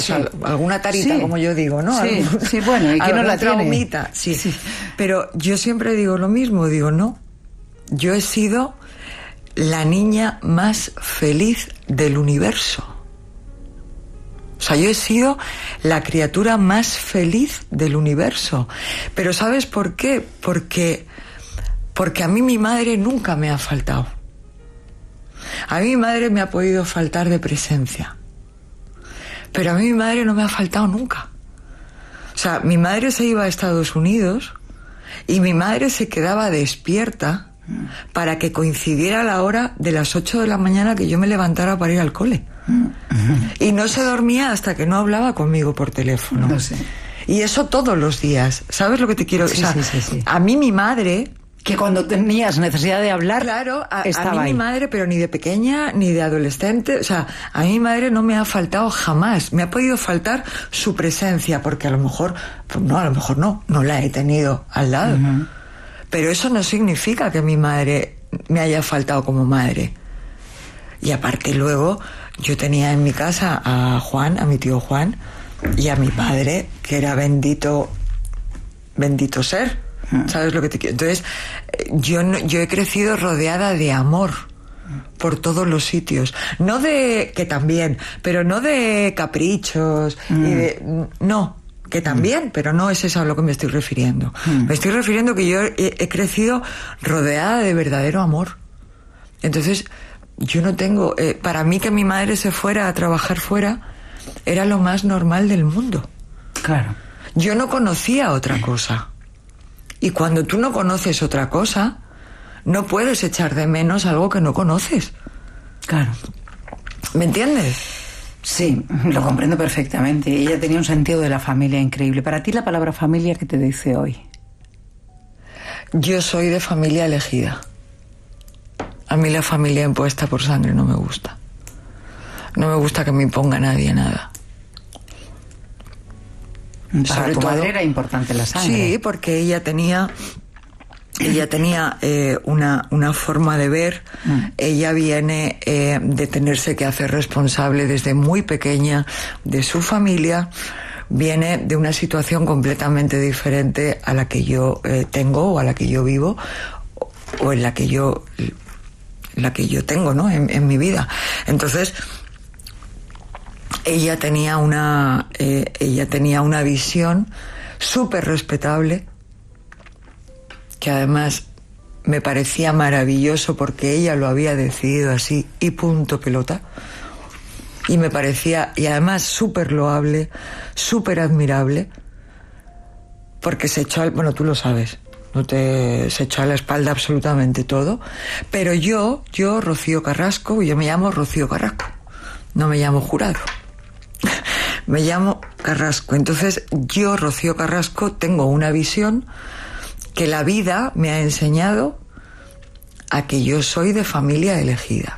sí. Alguna tarita, sí, como yo digo, ¿no? Sí, sí, bueno, ¿y quién no la tiene? Traumita, sí. Pero yo siempre digo lo mismo, digo, no, yo he sido la niña más feliz del universo. O sea, yo he sido la criatura más feliz del universo. Pero ¿sabes por qué? Porque a mí mi madre nunca me ha faltado. A mí mi madre me ha podido faltar de presencia. Pero a mí mi madre no me ha faltado nunca. O sea, mi madre se iba a Estados Unidos y mi madre se quedaba despierta para que coincidiera la hora de las 8 de la mañana que yo me levantara para ir al cole. Y no se dormía hasta que no hablaba conmigo por teléfono. No sé. Y eso todos los días. ¿Sabes lo que te quiero decir? Sí. A mí mi madre... Que cuando tenías necesidad de hablar, claro, a estaba mí ahí. Mi madre, pero ni de pequeña ni de adolescente, o sea, a mí mi madre no me ha faltado jamás. Me ha podido faltar su presencia, porque a lo mejor, pues no, a lo mejor no la he tenido al lado. Pero eso no significa que mi madre me haya faltado como madre. Y aparte luego, yo tenía en mi casa a Juan, a mi tío Juan, y a mi padre, que era bendito ser. ¿Sabes lo que te quiero? Entonces, yo he crecido rodeada de amor por todos los sitios. No de... que también, pero no de caprichos y de... No, que también, pero no es eso a lo que me estoy refiriendo. Me estoy refiriendo que yo he crecido rodeada de verdadero amor. Entonces, yo no tengo... para mí que mi madre se fuera a trabajar fuera era lo más normal del mundo. Claro. Yo no conocía otra cosa. Y cuando tú no conoces otra cosa, no puedes echar de menos algo que no conoces. Claro. ¿Me entiendes? Sí, lo comprendo perfectamente. Ella tenía un sentido de la familia increíble. Para ti, la palabra familia, ¿qué te dice hoy? Yo soy de familia elegida. A mí la familia impuesta por sangre no me gusta. No me gusta que me imponga nadie nada. Para tu madre era importante la sangre. Sí, porque ella tenía una forma de ver. Ella viene de tenerse que hacer responsable desde muy pequeña de su familia. Viene de una situación completamente diferente a la que yo tengo o a la que yo vivo o en la que yo tengo, ¿no? En mi vida. Entonces, ella tenía una visión súper respetable, que además me parecía maravilloso porque ella lo había decidido así y punto pelota. Y me parecía, y además súper loable, súper admirable, porque se echó, bueno, tú lo sabes, se echó a la espalda absolutamente todo. Pero yo, Rocío Carrasco, yo me llamo Rocío Carrasco, no me llamo Jurado. Me llamo Carrasco. Entonces yo, Rocío Carrasco, tengo una visión que la vida me ha enseñado a que yo soy de familia elegida.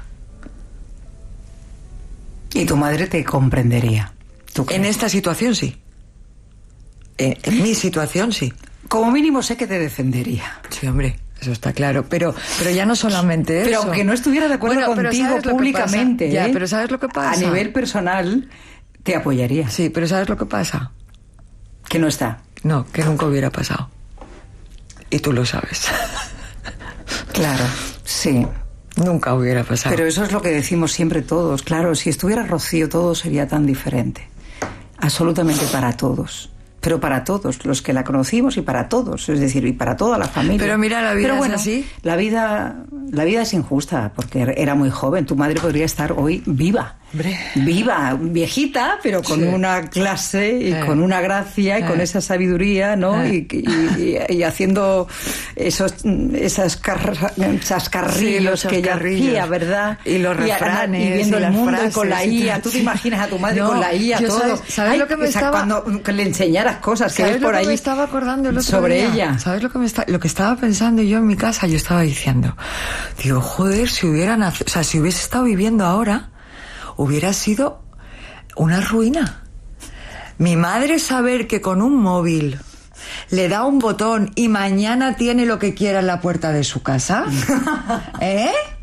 ¿Y tu madre te comprendería? ¿Tú crees? En esta situación sí. En mi situación sí. Como mínimo sé que te defendería. Sí, hombre, eso está claro. Pero ya no solamente eso. Pero aunque no estuviera de acuerdo contigo públicamente, ya, pero ¿sabes lo que pasa? A nivel personal te apoyaría. Sí, pero ¿sabes lo que pasa? Que no está. No, que nunca hubiera pasado. Y tú lo sabes. Claro, sí. Nunca hubiera pasado. Pero eso es lo que decimos siempre todos. Claro, si estuviera Rocío todo sería tan diferente. Absolutamente para todos. Pero para todos, los que la conocimos y para todos, es decir, y para toda la familia. Pero mira, la vida es así. La vida es injusta, porque era muy joven. Tu madre podría estar hoy viva. Hombre. Viva, viejita, pero con una clase y con una gracia y con esa sabiduría, ¿no? Y haciendo esos chascarrillos que ella hacía, ¿verdad? Y los refranes. Y viendo el mundo frases, y con la IA. Tú te imaginas a tu madre con la IA, todo. ¿Sabes lo que me estaba... Cuando le enseñaras cosas que ves por ahí. Me estaba acordando el otro sobre día? ella. ¿Sabes lo que estaba pensando yo en mi casa? Yo estaba diciendo, digo, joder, si hubiese estado viviendo ahora, hubiera sido una ruina. Mi madre saber que con un móvil le da un botón y mañana tiene lo que quiera en la puerta de su casa.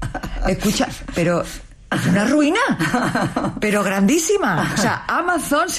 Escucha, pero es una ruina, pero grandísima. O sea, Amazon